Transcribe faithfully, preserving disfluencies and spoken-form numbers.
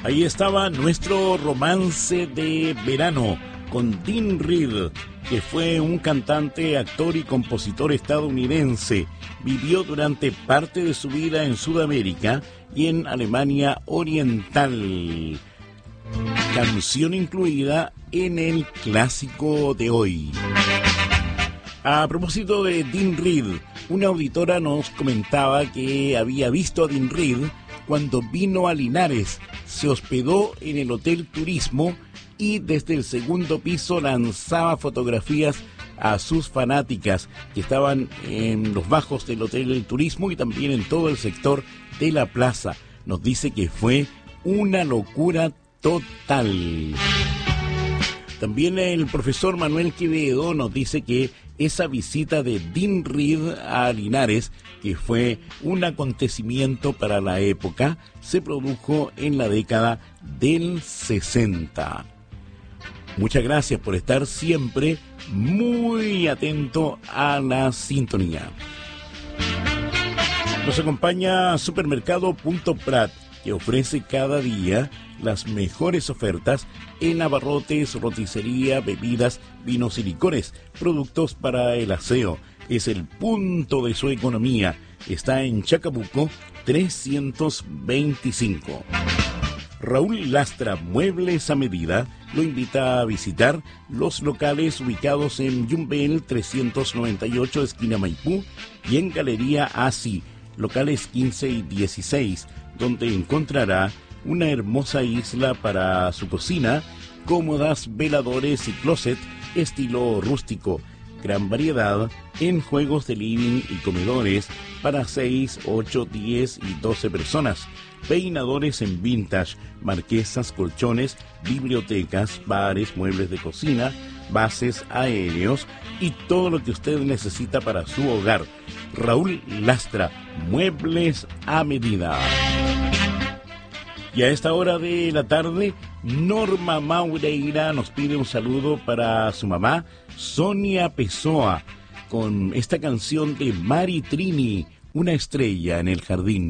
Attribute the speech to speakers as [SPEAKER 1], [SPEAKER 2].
[SPEAKER 1] Ahí estaba nuestro romance de verano con Dean Reed, que fue un cantante, actor y compositor estadounidense. Vivió durante parte de su vida en Sudamérica y en Alemania Oriental. Canción incluida en el clásico de hoy. A propósito de Dean Reed, una auditora nos comentaba que había visto a Dean Reed cuando vino a Linares. Se hospedó en el Hotel Turismo y desde el segundo piso lanzaba fotografías a sus fanáticas que estaban en los bajos del Hotel Turismo y también en todo el sector de la plaza. Nos dice que fue una locura total. También el profesor Manuel Quevedo nos dice que esa visita de Dean Reed a Linares, que fue un acontecimiento para la época, se produjo en la década del sesenta. Muchas gracias por estar siempre muy atento a la sintonía. Nos acompaña Supermercado Punto Prat, que ofrece cada día las mejores ofertas en abarrotes, roticería, bebidas, vinos y licores, productos para el aseo. Es el punto de su economía. Está en Chacabuco trescientos veinticinco. Raúl Lastra Muebles a Medida lo invita a visitar los locales ubicados en Yumbel trescientos noventa y ocho, esquina Maipú, y en Galería Asi, locales quince y dieciséis, donde encontrará una hermosa isla para su cocina, cómodas, veladores y closet estilo rústico, gran variedad en juegos de living y comedores para seis, ocho, diez y doce personas, peinadores en vintage, marquesas, colchones, bibliotecas, bares, muebles de cocina, bases aéreos y todo lo que usted necesita para su hogar. Raúl Lastra, Muebles a Medida. Y a esta hora de la tarde, Norma Maureira nos pide un saludo para su mamá, Sonia Pessoa, con esta canción de Mari Trini, Una estrella en el jardín.